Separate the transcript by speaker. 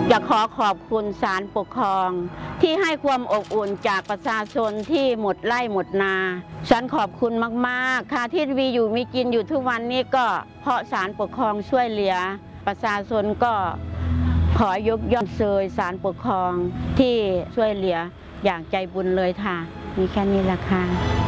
Speaker 1: อยากขอบคุณศาลปกครองที่ให้ความอบอุ่นจากประชาชนที่หมดไร่หมดนาฉันขอบคุณมากๆค่ะที่มีอยู่มีกินอยู่ทุกวันนี้ก็เพราะศาลปกครองช่วยเหลือประชาชนก็ขอยกย่องเชยศาลปกครองที่ช่วยเหลืออย่างใจบุญเลยค่ะมีแค่นี้แหละค่ะ